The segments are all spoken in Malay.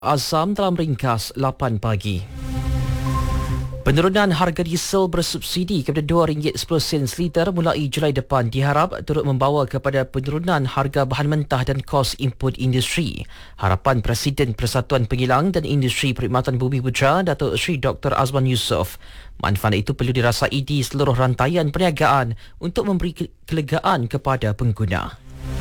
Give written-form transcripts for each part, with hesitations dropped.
Azam dalam ringkas 8 pagi. Penurunan harga diesel bersubsidi kepada RM2.10 seliter mulai Julai depan diharap turut membawa kepada penurunan harga bahan mentah dan kos input industri. Harapan Presiden Persatuan Pengilang dan Industri Perkhidmatan Bumi Putra, Datuk Seri Dr. Azman Yusof. Manfaat itu perlu dirasai di seluruh rantaian perniagaan untuk memberi kelegaan kepada pengguna.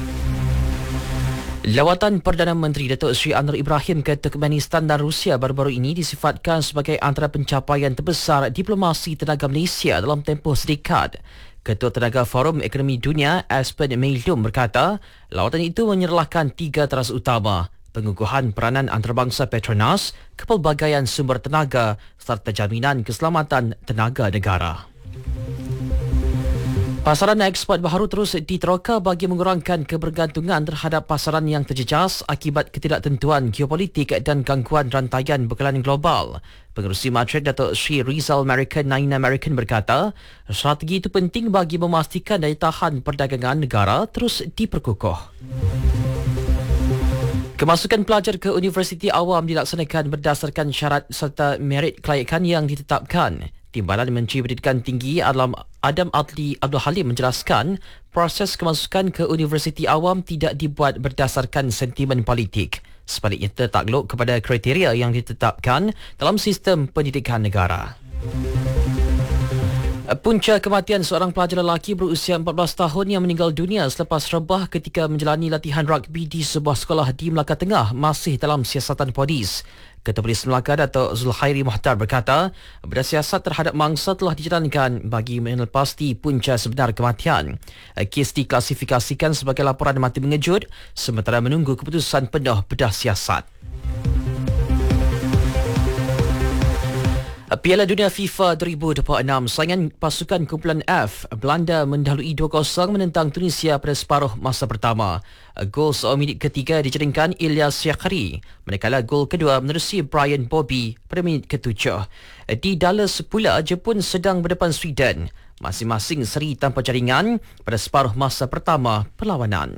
Lawatan Perdana Menteri Datuk Seri Anwar Ibrahim ke Turkmenistan dan Rusia baru-baru ini disifatkan sebagai antara pencapaian terbesar diplomasi tenaga Malaysia dalam tempoh sedekat. Ketua Tenaga Forum Ekonomi Dunia, Aspen Meildum berkata, lawatan itu menyerlahkan 3 teras utama: pengukuhan peranan antarabangsa Petronas, kepelbagaian sumber tenaga serta jaminan keselamatan tenaga negara. Pasaran eksport baharu terus diteroka bagi mengurangkan kebergantungan terhadap pasaran yang terjejas akibat ketidaktentuan geopolitik dan gangguan rantaian bekalan global. Pengerusi Matrik Datuk Sri Rizal Nine American berkata, strategi itu penting bagi memastikan daya tahan perdagangan negara terus diperkukuh. Kemasukan pelajar ke Universiti Awam dilaksanakan berdasarkan syarat serta merit kelayakan yang ditetapkan. Timbalan Menteri Pendidikan Tinggi Adam Adli Abdul Halim menjelaskan proses kemasukan ke Universiti Awam tidak dibuat berdasarkan sentimen politik. Sebaliknya tertakluk kepada kriteria yang ditetapkan dalam sistem pendidikan negara. Punca kematian seorang pelajar lelaki berusia 14 tahun yang meninggal dunia selepas rebah ketika menjalani latihan rugby di sebuah sekolah di Melaka Tengah masih dalam siasatan polis. Ketua Polis Melaka, Datuk Zulkhairi Muhtar berkata, bersiasat terhadap mangsa telah dijalankan bagi melepasti punca sebenar kematian. Kes diklasifikasikan sebagai laporan mati mengejut sementara menunggu keputusan penuh bedah siasat. Piala Dunia FIFA 2026, saingan pasukan kumpulan F, Belanda mendahului 2-0 menentang Tunisia pada separuh masa pertama. Gol minit ketiga dijaringkan Ilyas Yakhari, manakala gol kedua menerusi Brian Bobby pada minit ke-7. Di Dallas pula, Jepun sedang berdepan Sweden. Masing-masing seri tanpa jaringan pada separuh masa pertama perlawanan.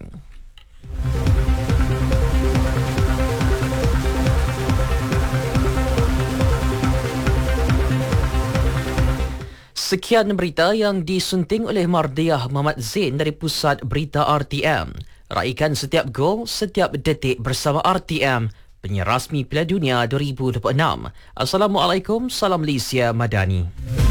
Sekian berita yang disunting oleh Mardiah Muhammad Zain dari Pusat Berita RTM. Raikan setiap gol, setiap detik bersama RTM, penyiar rasmi Piala Dunia 2026. Assalamualaikum, salam Malaysia Madani.